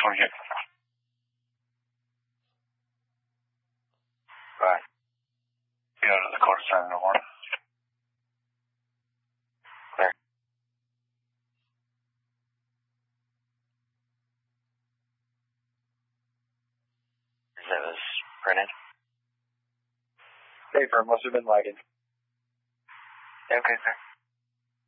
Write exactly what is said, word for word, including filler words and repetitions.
for you. Right. Go to the quarter sign in the morning. Clear. That was printed? Paper must have been lagging. Okay, sir.